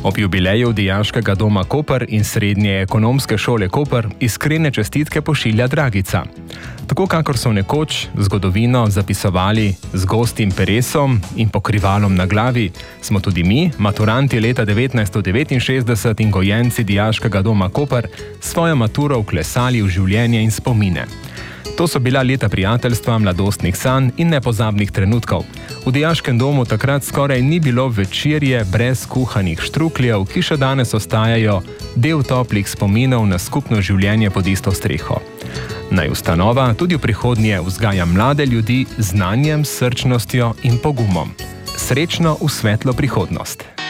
Ob jubileju Dijaškega doma Koper in Srednje ekonomske šole Koper iskrene čestitke pošilja Dragica. Tako kakor so nekoč zgodovino zapisovali z gostim peresom in pokrivalom na glavi, smo tudi mi, maturanti leta 1969 in gojenci Dijaškega doma Koper, svojo maturo vklesali v življenje in spomine. To so bila leta prijateljstva, mladostnih sanj in nepozabnih trenutkov. V Dijaškem domu takrat skoraj ni bilo večerje brez kuhanih štrukljev, ki še danes ostajajo del toplih spominov na skupno življenje pod isto streho. Naj ustanova tudi v prihodnje vzgaja mlade ljudi z znanjem, srčnostjo in pogumom. Srečno v svetlo prihodnost!